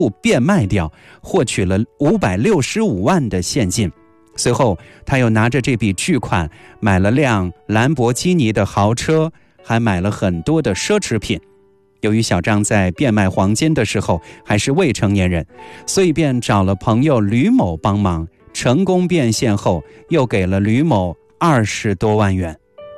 变卖掉，获取了565万的现金。随后他又拿着这笔巨款买了辆兰博基尼的豪车，还买了很多的奢侈品。由于小张在变卖黄金的时候还是未成年人，所以便找了朋友吕某帮忙，成功变现后又给了吕某20多万元。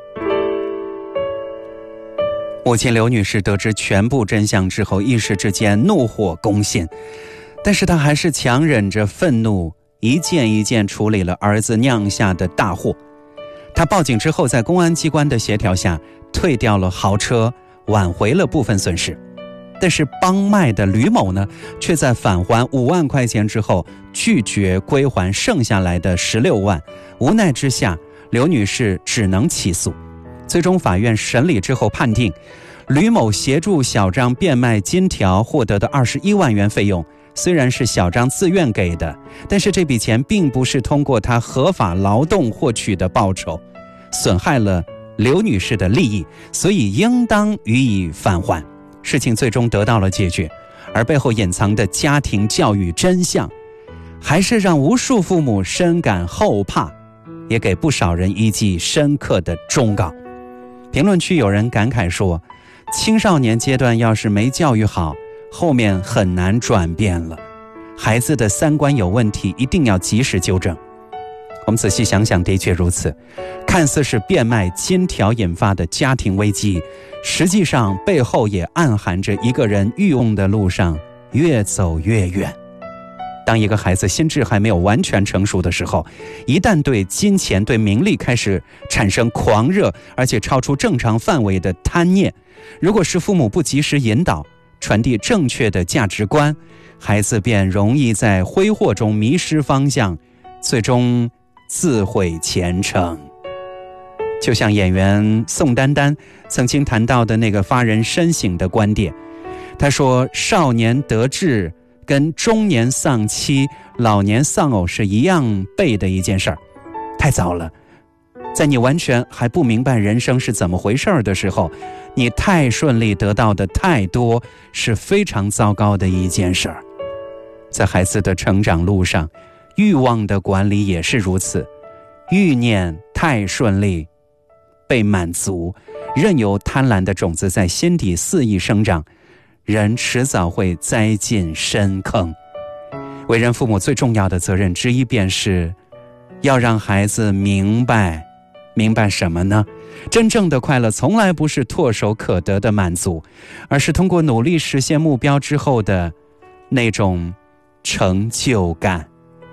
母亲刘女士得知全部真相之后，一时之间怒火攻心，但是她还是强忍着愤怒，一件一件处理了儿子酿下的大祸。她报警之后，在公安机关的协调下退掉了豪车，挽回了部分损失。但是帮卖的吕某呢，却在返还5万块钱之后拒绝归还剩下来的16万。无奈之下，刘女士只能起诉。最终法院审理之后判定，吕某协助小张变卖金条获得的21万元费用，虽然是小张自愿给的，但是这笔钱并不是通过他合法劳动获取的报酬，损害了刘女士的利益，所以应当予以返还。事情最终得到了解决，而背后隐藏的家庭教育真相，还是让无数父母深感后怕，也给不少人一记深刻的忠告。评论区有人感慨说，青少年阶段要是没教育好，后面很难转变了。孩子的三观有问题，一定要及时纠正。我们仔细想想，的确如此。看似是变卖金条引发的家庭危机，实际上背后也暗含着一个人欲望的路上越走越远。当一个孩子心智还没有完全成熟的时候，一旦对金钱、对名利开始产生狂热而且超出正常范围的贪念，如果是父母不及时引导，传递正确的价值观，孩子便容易在挥霍中迷失方向，最终自毁前程。就像演员宋丹丹曾经谈到的那个发人深省的观点，他说，少年得志跟中年丧妻、老年丧偶是一样背的一件事儿。太早了，在你完全还不明白人生是怎么回事的时候，你太顺利得到的太多，是非常糟糕的一件事儿。在孩子的成长路上，欲望的管理也是如此。欲念太顺利，被满足，任由贪婪的种子在心底肆意生长，人迟早会栽进深坑。为人父母最重要的责任之一，便是要让孩子明白什么呢？真正的快乐从来不是唾手可得的满足，而是通过努力实现目标之后的那种成就感。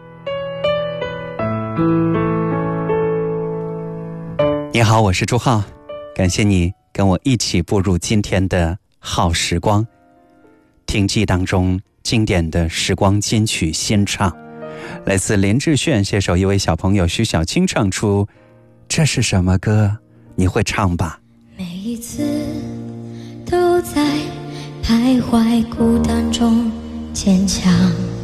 你好，我是朱浩，感谢你跟我一起步入今天的好时光。听记当中经典的时光金曲新唱，来自林志炫携手一位小朋友徐小青唱出，这是什么歌？你会唱吧？ 每一次都在徘徊孤单中坚强。